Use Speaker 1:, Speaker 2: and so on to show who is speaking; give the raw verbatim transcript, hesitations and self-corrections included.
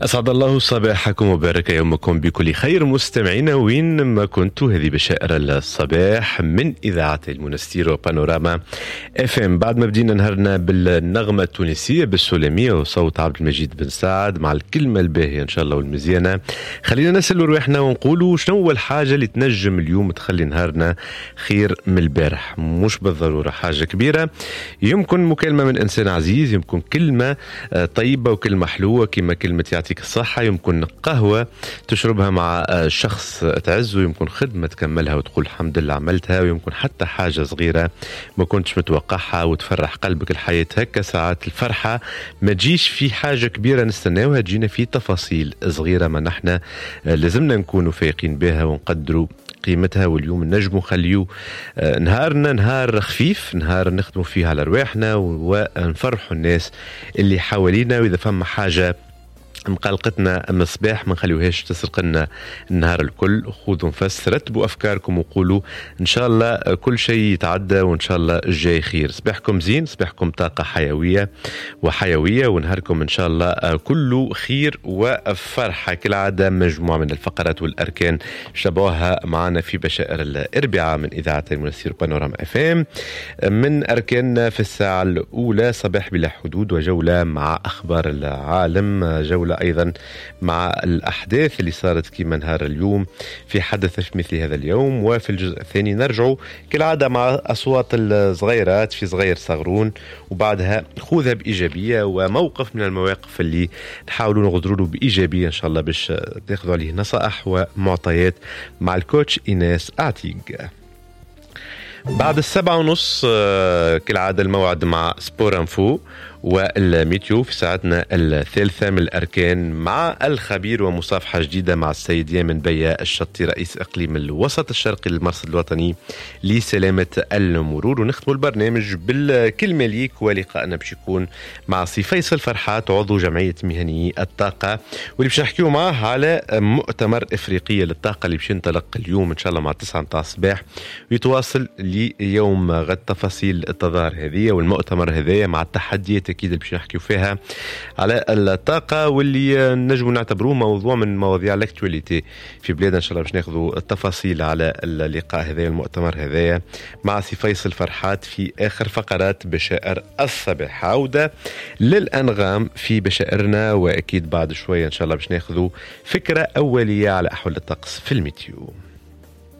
Speaker 1: أسعد الله صباحكم وبارك يومكم بكل خير مستمعينا وين ما كنتوا. هذه بشائر الصباح من إذاعة المنستير وبانوراما اف ام. بعد ما بدينا نهارنا بالنغمة التونسية بالسلمية وصوت عبد المجيد بن سعد مع الكلمة الباهية إن شاء الله والمزيانة، خلينا نسأل روحنا ونقولوا شنو هو الحاجة اللي تنجم اليوم تخلي نهارنا خير من البارح. مش بالضرورة حاجة كبيرة، يمكن مكالمة من إنسان عزيز، يمكن كلمة طيبة وكلمة حلوة كما كلمة يعطيك الصحة، يمكن قهوة تشربها مع شخص تعزه، يمكن خدمة تكملها وتقول الحمد لله عملتها، ويمكن حتى حاجة صغيرة ما كنتش متوقعها وتفرح قلبك. الحياة هكا ساعات الفرحة ما تجيش في حاجة كبيرة نستناوها، تجينا في تفاصيل صغيرة ما نحن لازمنا نكونوا فايقين بها ونقدروا قيمتها. واليوم نجموا خليو نهارنا نهار خفيف، نهار نخدموا فيه على رواحنا ونفرحوا الناس اللي حوالينا. وإذا فما حاجة مقلقتنا أما الصباح ما نخليوهاش تسرق لنا النهار الكل. خذوا نفس، رتبوا أفكاركم وقولوا إن شاء الله كل شيء يتعدى وإن شاء الله الجاي خير. صباحكم زين، صباحكم طاقة حيوية وحيوية، ونهاركم إن شاء الله كله خير وفرحة. كالعادة مجموعة من الفقرات والأركان شبوها معنا في بشائر الأربعاء من إذاعة المنستير بانوراما اف ام. من أركاننا في الساعة الأولى صباح بلا حدود وجولة مع أخبار العالم، جولة أيضا مع الأحداث اللي صارت كيما نهار اليوم في حدث في مثل هذا اليوم. وفي الجزء الثاني نرجعوا كالعادة مع أصوات الصغيرات في صغير صغرون، وبعدها خوذها بإيجابية وموقف من المواقف اللي نحاولوا نغدروا له بإيجابية إن شاء الله باش تاخذوا عليه نصائح ومعطيات مع الكوتش إيناس أعتيق. بعد السبعة ونص كالعادة الموعد مع سبور انفو والميتيو في ساعتنا الثالثة من الأركان مع الخبير ومصافحة جديدة مع السيد يامن بيا الشطي رئيس إقليم الوسط الشرقي للمرصد الوطني لسلامة المرور. ونختم البرنامج بالكلمة ليك، ولقاءنا باش يكون مع سي فيصل فرحات عضو جمعية مهنيي الطاقة، واللي باش نحكيو معاه على مؤتمر إفريقية للطاقة اللي باش ينطلق اليوم إن شاء الله مع تسعة متاع الصباح ويتواصل ليوم غد. تفاصيل التظاهر هذه والمؤتمر هذايا مع التحديات أكيد اللي باش نحكيو فيها على الطاقة، واللي نجموا نعتبروه موضوع من مواضيع الاكتواليتي في بلادنا. إن شاء الله باش ناخذوا التفاصيل على اللقاء هذايا المؤتمر هذايا مع سي فيصل فرحات في آخر فقرات بشائر الصباح. عودة للأنغام في بشائرنا، وأكيد بعد شوية إن شاء الله باش ناخذوا فكرة أولية على أحوال الطقس في الميتيو.